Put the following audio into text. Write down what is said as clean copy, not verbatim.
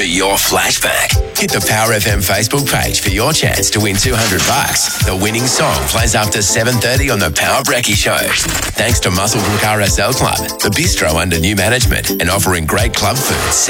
for your flashback. Hit the Power FM Facebook page for your chance to win $200. The winning song plays after 7:30 on the Power Brekkie Show. Thanks to Muscle Brook RSL Club, the bistro under new management and offering great club food